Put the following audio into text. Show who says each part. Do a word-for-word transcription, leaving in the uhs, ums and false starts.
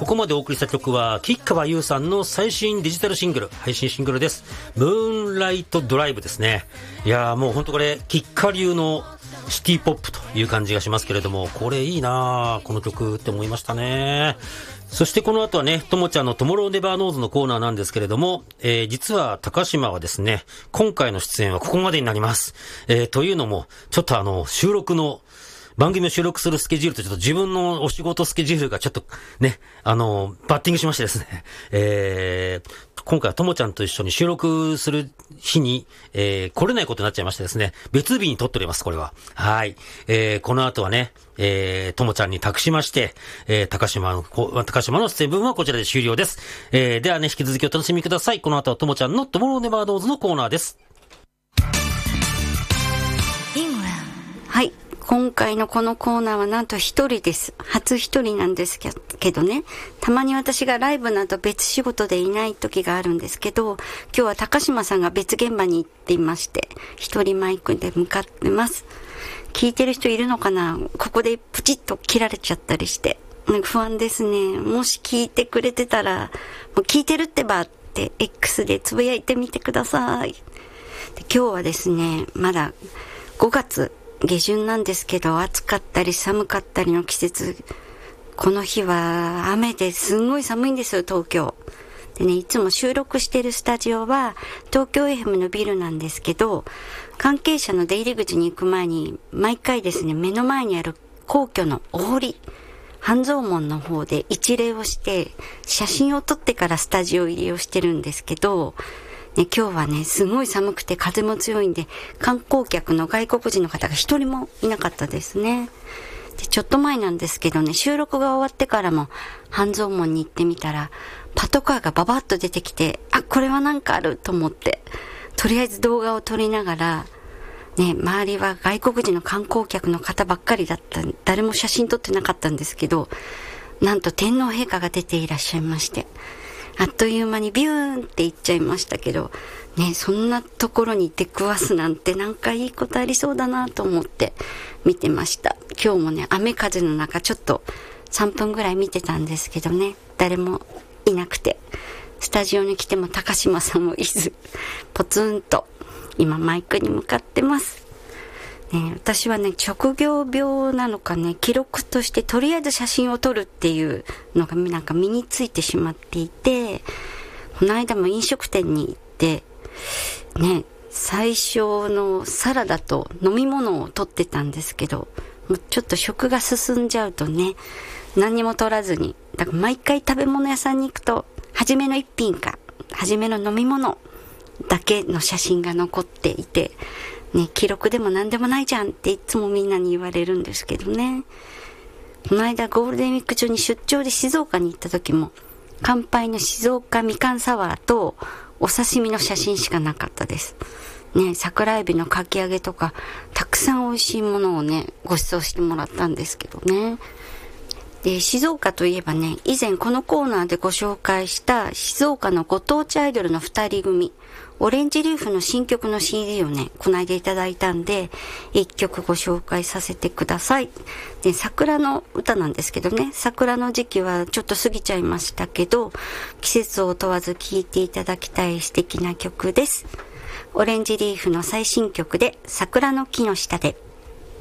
Speaker 1: こまでお送りした曲は吉川優さんの最新デジタルシングル、配信シングルです。ムーンライトドライブですね。いやーもう本当これ吉川流のシティポップという感じがしますけれども、これいいなこの曲って思いましたね。そしてこの後はね、ともちゃんのトモローネバーノーズのコーナーなんですけれども、えー、実は高島はですね、今回の出演はここまでになります。えー、というのも、ちょっとあの、収録の、番組を収録するスケジュールとちょっと自分のお仕事スケジュールがちょっとね、あの、バッティングしましてですね、えー、今回はともちゃんと一緒に収録する日に、えー、来れないことになっちゃいましてですね、別日に撮っております、これは。はい。えー、この後はね、えー、ともちゃんに託しまして、えー、高島の、高島の出演分はこちらで終了です。えー、ではね、引き続きお楽しみください。この後はともちゃんのトモローネバードーズのコーナーです。
Speaker 2: はい。今回のこのコーナーはなんと一人です。初一人なんですけどね。たまに私がライブなど別仕事でいない時があるんですけど、今日は高島さんが別現場に行っていまして、一人マイクで向かってます。聞いてる人いるのかな？ここでプチッと切られちゃったりして。不安ですね。もし聞いてくれてたら、もう聞いてるってばって X でつぶやいてみてください。で今日はですね、まだごがつ下旬なんですけど、暑かったり寒かったりの季節。この日は雨ですんごい寒いんですよ、東京。でね、いつも収録してるスタジオは東京 エフエム のビルなんですけど、関係者の出入り口に行く前に毎回ですね、目の前にある皇居のお堀、半蔵門の方で一礼をして写真を撮ってからスタジオ入りをしてるんですけど、ね、今日はね、すごい寒くて風も強いんで、観光客の外国人の方が一人もいなかったですね。で、ちょっと前なんですけどね、収録が終わってからも半蔵門に行ってみたら、パトカーがババッと出てきて、あ、これはなんかあると思って、とりあえず動画を撮りながら、ね、周りは外国人の観光客の方ばっかりだった。誰も写真撮ってなかったんですけど、なんと天皇陛下が出ていらっしゃいまして、あっという間にビューンって行っちゃいましたけど、ね、そんなところに出くわすなんてなんかいいことありそうだなと思って見てました。今日もね、雨風の中ちょっとさんぷんぐらい見てたんですけどね、誰もいなくて、スタジオに来ても高島さんもいず、ポツンと今マイクに向かってます。ね、私はね、職業病なのかね、記録としてとりあえず写真を撮るっていうのがなんか身についてしまっていて、この間も飲食店に行ってね、最初のサラダと飲み物を撮ってたんですけど、もうちょっと食が進んじゃうとね、何も撮らずに、だから毎回食べ物屋さんに行くと初めの一品か初めの飲み物だけの写真が残っていてね、記録でも何でもないじゃんっていつもみんなに言われるんですけどね。この間ゴールデンウィーク中に出張で静岡に行った時も、乾杯の静岡みかんサワーとお刺身の写真しかなかったです。ね、桜エビのかき揚げとか、たくさん美味しいものをね、ご馳走してもらったんですけどね。で、静岡といえばね、以前このコーナーでご紹介した静岡のご当地アイドルの二人組、オレンジリーフの新曲の シーディー をね、こないでいただいたんで、一曲ご紹介させてください。で、桜の歌なんですけどね、桜の時期はちょっと過ぎちゃいましたけど、季節を問わず聴いていただきたい素敵な曲です。オレンジリーフの最新曲で、桜の木の下で。